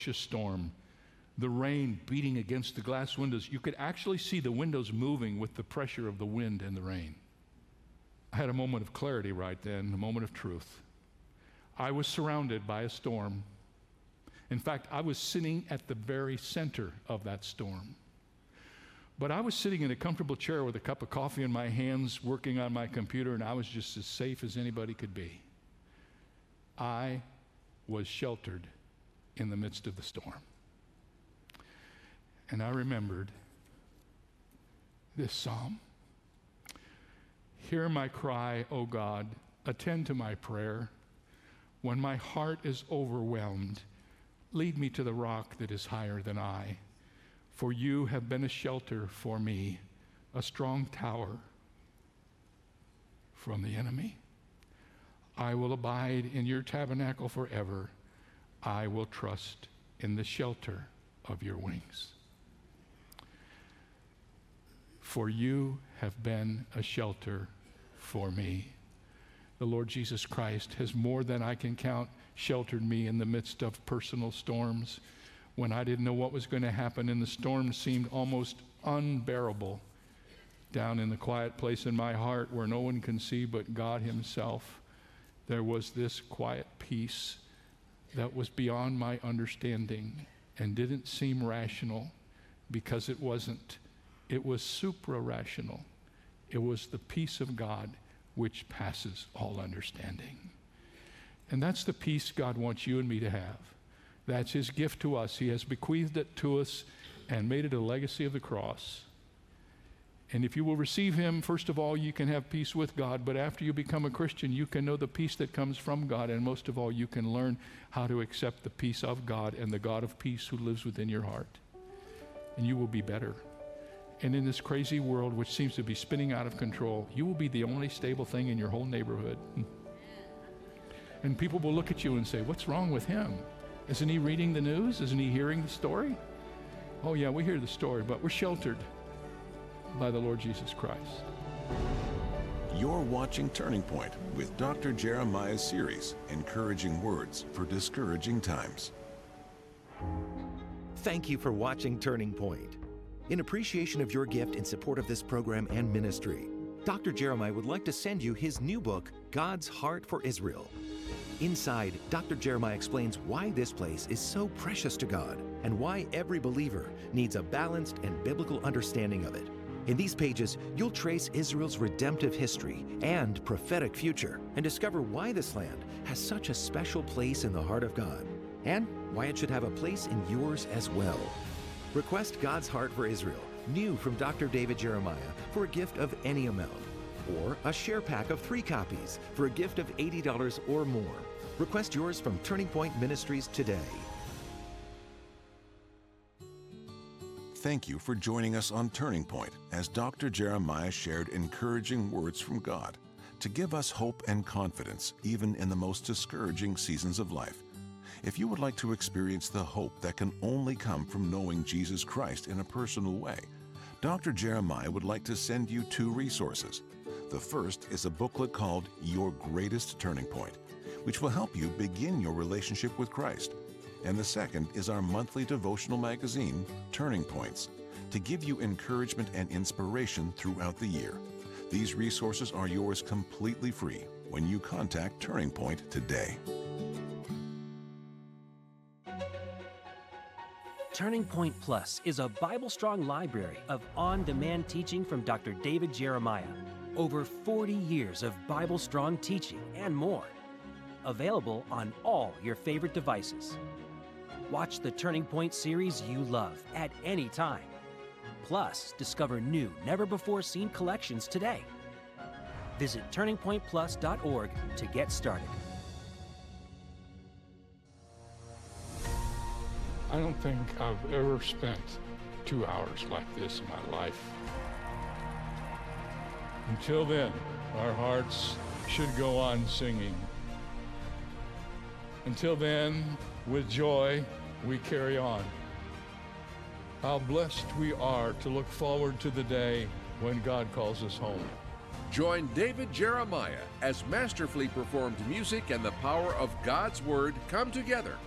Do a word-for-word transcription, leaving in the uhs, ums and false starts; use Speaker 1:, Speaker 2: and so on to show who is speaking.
Speaker 1: storm, the rain beating against the glass windows. You could actually see the windows moving with the pressure of the wind and the rain. I had a moment of clarity right then, a moment of truth. I was surrounded by a storm. In fact, I was sitting at the very center of that storm. But I was sitting in a comfortable chair with a cup of coffee in my hands, working on my computer, and I was just as safe as anybody could be. I was sheltered in the midst of the storm. And I remembered this psalm. Hear my cry, O God, attend to my prayer. When my heart is overwhelmed, lead me to the rock that is higher than I. For you have been a shelter for me, a strong tower from the enemy. I will abide in your tabernacle forever. I will trust in the shelter of your wings. For you have been a shelter for me. The Lord Jesus Christ has more than I can count sheltered me in the midst of personal storms. When I didn't know what was going to happen and the storm seemed almost unbearable, down in the quiet place in my heart where no one can see but God himself, there was this quiet peace that was beyond my understanding and didn't seem rational, because it wasn't. It was supra-rational. It was the peace of God which passes all understanding. And that's the peace God wants you and me to have. That's his gift to us. He has bequeathed it to us and made it a legacy of the cross. And if you will receive him, first of all, you can have peace with God. But after you become a Christian, you can know the peace that comes from God. And most of all, you can learn how to accept the peace of God and the God of peace who lives within your heart. And you will be better. And in this crazy world, which seems to be spinning out of control, you will be the only stable thing in your whole neighborhood. And people will look at you and say, what's wrong with him? Isn't he reading the news? Isn't he hearing the story? Oh yeah, we hear the story, but we're sheltered by the Lord Jesus Christ.
Speaker 2: You're watching Turning Point with Doctor Jeremiah's series, Encouraging Words for Discouraging Times.
Speaker 3: Thank you for watching Turning Point. In appreciation of your gift in support of this program and ministry, Doctor Jeremiah would like to send you his new book, God's Heart for Israel. Inside, Doctor Jeremiah explains why this place is so precious to God and why every believer needs a balanced and biblical understanding of it. In these pages, you'll trace Israel's redemptive history and prophetic future and discover why this land has such a special place in the heart of God and why it should have a place in yours as well. Request God's Heart for Israel, new from Doctor David Jeremiah, for a gift of any amount, or a share pack of three copies for a gift of eighty dollars or more. Request yours from Turning Point Ministries today.
Speaker 2: Thank you for joining us on Turning Point as Doctor Jeremiah shared encouraging words from God to give us hope and confidence even in the most discouraging seasons of life. If you would like to experience the hope that can only come from knowing Jesus Christ in a personal way, Doctor Jeremiah would like to send you two resources. The first is a booklet called Your Greatest Turning Point, which will help you begin your relationship with Christ. And the second is our monthly devotional magazine, Turning Points, to give you encouragement and inspiration throughout the year. These resources are yours completely free when you contact Turning Point today.
Speaker 4: Turning Point Plus is a Bible-strong library of on-demand teaching from Doctor David Jeremiah. Over forty years of Bible-strong teaching and more. Available on all your favorite devices. Watch the Turning Point series you love at any time. Plus, discover new, never-before-seen collections today. Visit turning point plus dot org to get started.
Speaker 1: I don't think I've ever spent two hours like this in my life. Until then, our hearts should go on singing. Until then, with joy, we carry on. How blessed we are to look forward to the day when God calls us home.
Speaker 5: Join David Jeremiah as masterfully performed music and the power of God's Word come together